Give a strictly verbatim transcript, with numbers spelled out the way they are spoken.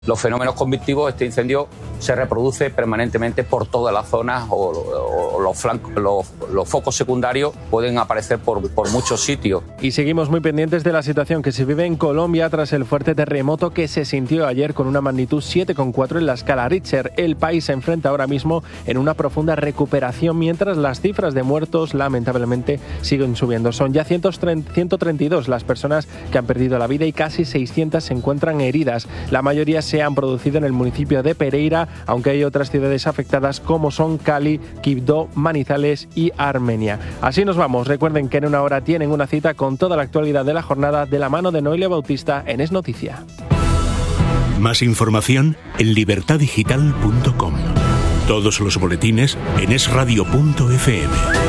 Los fenómenos convectivos, este incendio se reproduce permanentemente por todas las zonas o, o, o los, flancos, los, los focos secundarios pueden aparecer por, por muchos sitios. Y seguimos muy pendientes de la situación que se vive en Colombia tras el fuerte terremoto que se sintió ayer con una magnitud siete coma cuatro en la escala Richter. El país se enfrenta ahora mismo en una profunda recuperación mientras las cifras de muertos lamentablemente siguen subiendo. Son ya ciento treinta y dos las personas que han perdido la vida y casi seiscientas se encuentran heridas. La mayoría se han producido en el municipio de Pereira, aunque hay otras ciudades afectadas como son Cali, Quibdó, Manizales y Armenia. Así nos vamos. Recuerden que en una hora tienen una cita con toda la actualidad de la jornada de la mano de Noelia Bautista en Es Noticia. Más información en libertad digital punto com. Todos los boletines en es radio punto efe eme.